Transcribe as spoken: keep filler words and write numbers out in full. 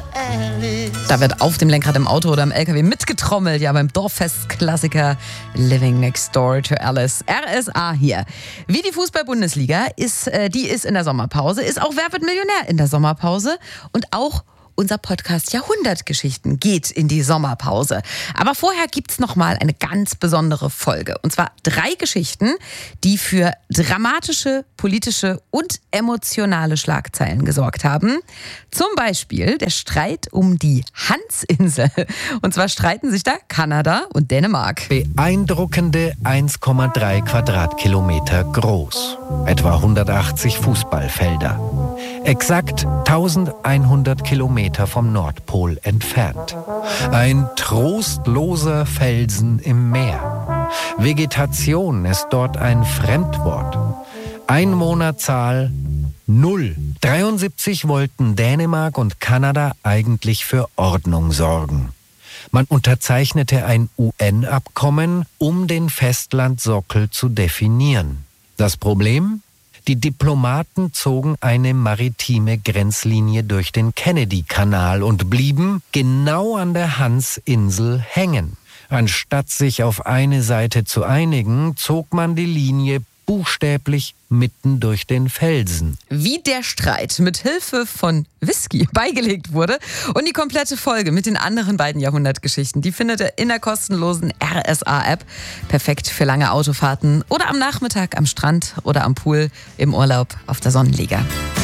Da wird auf dem Lenkrad im Auto oder im L K W mitgetrommelt, ja, beim Dorffest-Klassiker Living Next Door to Alice. R S A hier. Wie die Fußball-Bundesliga ist, äh, die ist in der Sommerpause, ist auch Wer wird Millionär in der Sommerpause und auch unser Podcast Jahrhundertgeschichten geht in die Sommerpause. Aber vorher gibt's noch mal eine ganz besondere Folge. Und zwar drei Geschichten, die für dramatische, politische und emotionale Schlagzeilen gesorgt haben. Zum Beispiel der Streit um die Hansinsel. Und zwar streiten sich da Kanada und Dänemark. Beeindruckende eins Komma drei Quadratkilometer groß. Etwa hundertachtzig Fußballfelder. Exakt eintausendeinhundert Kilometer vom Nordpol entfernt. Ein trostloser Felsen im Meer. Vegetation ist dort ein Fremdwort. Einwohnerzahl null. dreiundsiebzig wollten Dänemark und Kanada eigentlich für Ordnung sorgen. Man unterzeichnete ein U N-Abkommen, um den Festlandsockel zu definieren. Das Problem? Die Diplomaten zogen eine maritime Grenzlinie durch den Kennedy-Kanal und blieben genau an der Hansinsel hängen. Anstatt sich auf eine Seite zu einigen, zog man die Linie buchstäblich mitten durch den Felsen. Wie der Streit mit Hilfe von Whisky beigelegt wurde und die komplette Folge mit den anderen beiden Jahrhundertgeschichten, die findet ihr in der kostenlosen R S A-App. Perfekt für lange Autofahrten oder am Nachmittag am Strand oder am Pool im Urlaub auf der Sonnenliege.